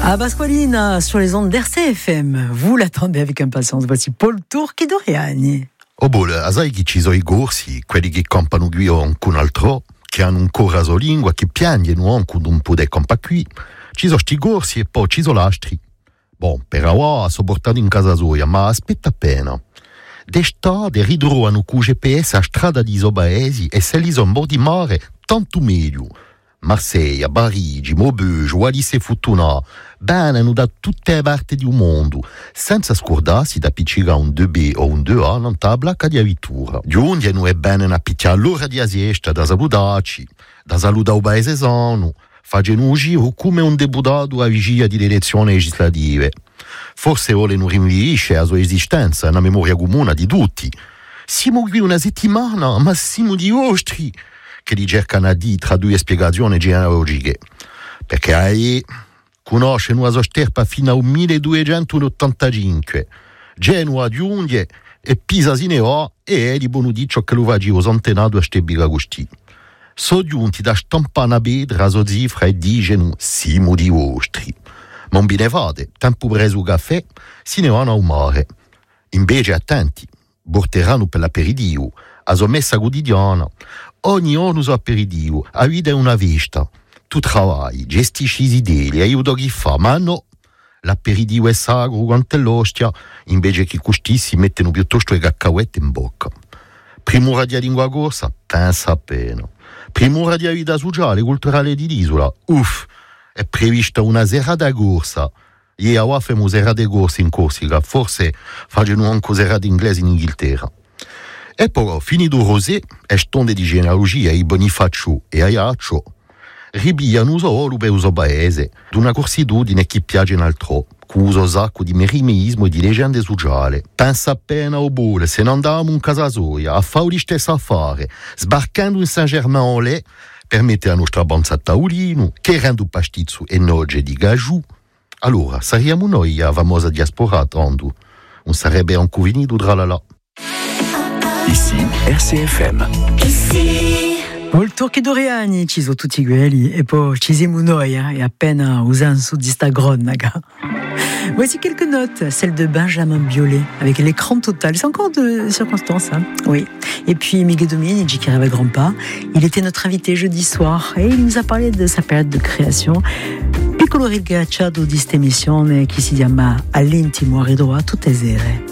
À Pasqualina, sur les ondes d'RCFM. Vous l'attendez avec impatience. Voici Paul Turchi Doriani. Oh boh, sai che ci sono i corsi, quelli che campano qui con un altro, che hanno ancora la sua lingua, che piangono anche un po' di campa qui. Ci sono sti corsi e poi ci sono l'astri. Bon, per ora sono portato in casa sua, ma aspetta appena. D'estate ritrovano con GPS a strada di Sobaesi e se li sono bordi mare, tanto meglio. Marsiglia, Parigi, Maubeuge, Wallis e Futuna, vengono da tutte le parti del mondo, senza scordarsi da piccare un 2B o un 2A non tabla di avventura. Giunge non è bene a picchiare l'ora di siesta da salutarci, da salutare il paese sano, facendo un giro come un deputato a vigilia delle elezioni legislative. Forse vogliono rinviare la sua esistenza nella memoria comune di tutti. Siamo qui una settimana, ma siamo di ostri, che li cercano a dire tra due spiegazioni genealogiche. Perché lei conosce una sua sterpa fino al 1285. Genova giunge e Pisa se ne va e è di buon dicio che lo va a santenato a stebbiga così. Sono giunti da stampare una pedra a sua cifra e dicono siamo di ostri. Ma non vi ne fate, tempo preso il caffè, se ne vanno al mare. Invece attenti, porteranno per l'aperitivo, a sua messa quotidiana. Ogni giorno su aperitivo, a vita è una vista. Tu travagli, gestisci i idee, aiuto chi fa, ma no. L'aperitivo è sacro quanto è l'ostia, invece che questi si mettono piuttosto le caccahuette in bocca. Prima ora di lingua corsa, pensa appena. Prima ora di vita sociale, culturale di l'isola, uff, è prevista una serata corsa. Ieri abbiamo serate corse in Corsica, forse facciano anche serate inglesi in Inghilterra. E poi, finito Rosé, e stonde di genealogia e Bonifacio e Aiaccio, ripigliano solo per uso paese, d'una corsitudine che piace in altro, con uso sacco di merimismo e di leggende sociali. Pensa appena o bole, se non andavamo in casa soia, a fare gli stessi affari, sbarcando in Saint-Germain-en-Laye, per mettere la nostra banza a tavolino, che rende pastizzo e noce di gajù. Allora, saremmo noi a famosa diaspora tanto, non sarebbe anche venuto tra la là. Ici, RCFM. Ici. Paul Turchi Doriani, ci sono tutti quelli, e poi ci siamo noi, e appena usando d'Instagram, naga. Voici quelques notes, celle de Benjamin Biolay, avec l'écran total. C'est encore de circonstance, hein? Oui. Et puis Miguel Dominici, qui rêve à grands pas. Il était notre invité jeudi soir, et il nous a parlé de sa période de création. Piccolo rigacciato di questa emissione, che si chiama All'intimo a ridroit tutte sere.